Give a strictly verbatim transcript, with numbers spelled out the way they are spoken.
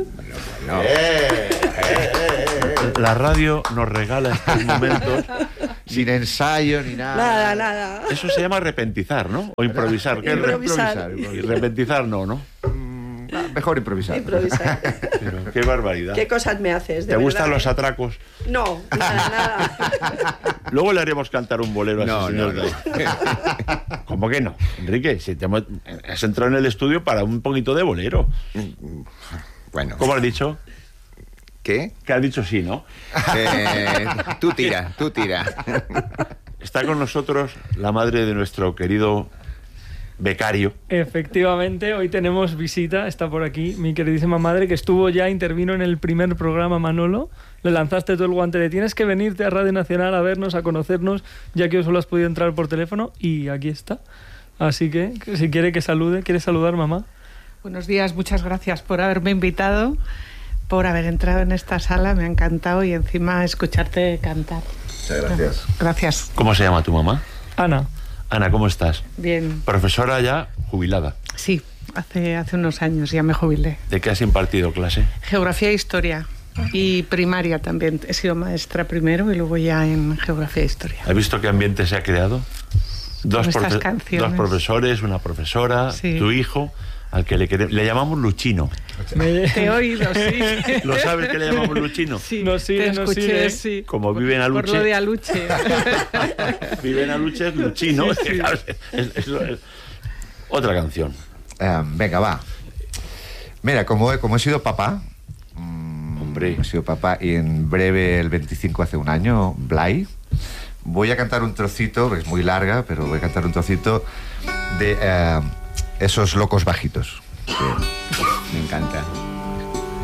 No. Eh, eh, eh, La radio nos regala estos momentos sin ensayo ni nada. Nada, nada. Eso se llama repentizar, ¿no? O improvisar. ¿Qué es Improvisar. improvisar? Y repentizar no, ¿no? Mejor improvisar. Improvisar. Pero qué barbaridad. ¿Qué cosas me haces? De ¿Te verdad, gustan los eh? atracos? No, nada, nada. Luego le haremos cantar un bolero a ese No, señor. no, de- ¿Cómo que no? Enrique, si te hemos- has entrado en el estudio para un poquito de bolero. Bueno. ¿Cómo has dicho? ¿Qué? Que has dicho sí, ¿no? Eh, tú tira, tú tira. Está con nosotros la madre de nuestro querido becario. Efectivamente, hoy tenemos visita, está por aquí mi queridísima madre, que estuvo ya, intervino en el primer programa, Manolo. Le lanzaste todo el guante de tienes que venirte a Radio Nacional a vernos, a conocernos, ya que solo has podido entrar por teléfono, y aquí está. Así que, que si quiere que salude, ¿quiere saludar, mamá? Buenos días, muchas gracias por haberme invitado, por haber entrado en esta sala, me ha encantado, y encima escucharte cantar. Muchas gracias. Gracias. ¿Cómo se llama tu mamá? Ana. Ana, ¿cómo estás? Bien. Profesora ya jubilada. Sí, hace, hace unos años ya me jubilé. ¿De qué has impartido clase? Geografía e historia. Y primaria también. He sido maestra primero y luego ya en geografía e historia. ¿Has visto qué ambiente se ha creado? Dos, Con estas profe- canciones. dos profesores, una profesora, Sí. tu hijo, al que le, quere- le llamamos Luchino. Me- Te he oído, sí. ¿Lo sabes que le llamamos Luchino? Sí, Nos sigue, te nos escuché, sigue. sí. Como Por- vive en Aluche. Por lo de Aluche. Vive en Aluche, es Luchino. Sí, sí. Es- es- es- Otra canción. Eh, venga, va. Mira, como he, como he sido papá, mm, Hombre. he sido papá y en breve, el veinticinco hace un año, Blay, voy a cantar un trocito, porque es muy larga, pero voy a cantar un trocito de eh, esos locos bajitos. Que me encanta.